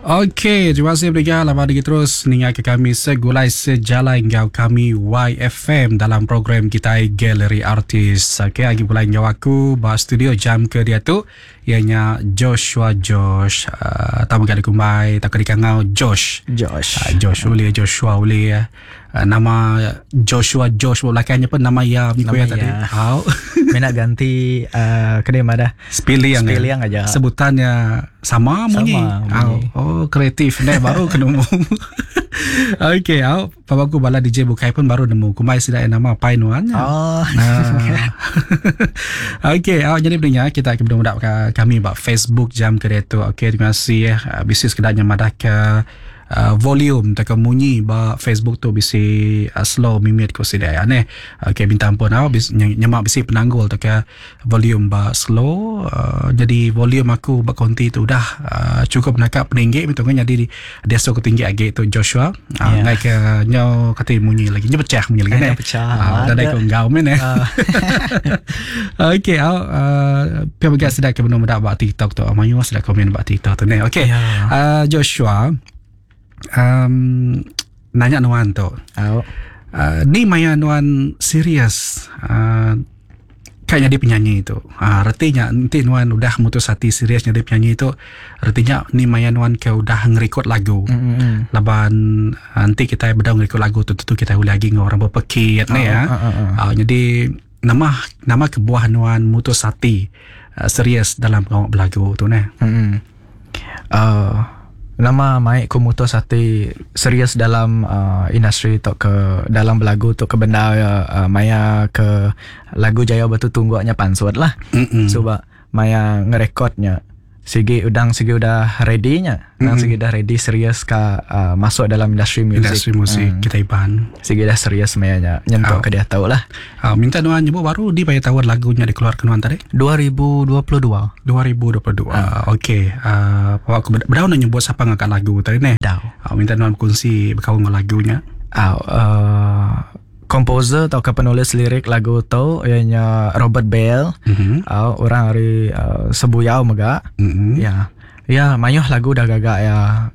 Okey, terima kasih pendengar. Lama lagi terus ningat ke kami segulai sejalan ngau kami YFM dalam program kita Galeri Artis. Okey, lagi pula ngau aku bawa studio jam ke dia tu ianya Joshua Josh. Tamu kali kumai tak kena ngau Josh. Josh boleh Joshua boleh. Nama Joshua Josh belakangnya pun nama ya miko ya tadi. Nak ganti kedai mana? Spelling aja. Sebutannya sama bunyi. Oh, kreatif ni baru kena umum. Okey, papaku bala DJ Bukai pun baru nemu. Kumai sudah nama Painuan. Okey, jadi pendengar kita akan bermudak kami buat Facebook jam kedai tu. Okey, terima kasih bisnis kedanya madak volume tak munyi ba Facebook tu bisi slow mimit ko sidaya ne. Okey, minta ampun nyemak bisi penanggul tak volume ba slow. Jadi volume aku ba konti tu dah cukup nakap peninggi mitungnya jadi dia so tinggi age tu Joshua. Ngai ke nyo kata munyi lagi nya pecah munyi lagi ne. Dah dai ko ngau men ne. Okey, pia sudah ke belum dak ba TikTok tu. Amayu sudah komen ba TikTok tu ne. Okey. Joshua nanya Nuan tu. Ni maya Nuan serius. Kayaknya dia penyanyi itu. Artinya nanti Nuan udah mutus hati seriusnya dia penyanyi itu. Artinya ni maya Nuan ke udah ngerekod lagu. Laban nanti kita beda ngerekod lagu tu kita boleh lagi orang berpekit ni ya. Jadi nama kebuah Nuan mutus hati serius dalam lagu tu ni. Nama mai ku mutus hati serius dalam industri tu ke dalam lagu tu ke benda maya ke lagu Jaya Batu Tungguaknya Pansut lah. Sebab maya ngerekodnya sigi udah ready nya. Nang sigi dah ready serius ka masuk dalam industri musik kita iban. Sigi dah serius mayanya nyentuh ke dia tahu lah. Minta Nuan nyebut baru di payah tawar lagunya dikeluarkan Nuan tadi 2022. Okey. Aku berdaun nyebut siapa ngangkat lagu tadi ni. Minta Nuan kongsi berkawan dengan lagunya. Komposer atau penulis lirik lagu tu ianya Robert Bell. Orang hari sebuyau mega. Ya mayuh lagu dah gagak ya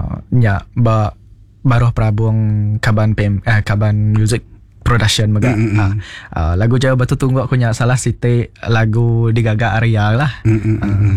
baruh prabung kaban music production mega. Lagu Jaya Batu Tunggu aku nya salah siti lagu digagak Arya lah.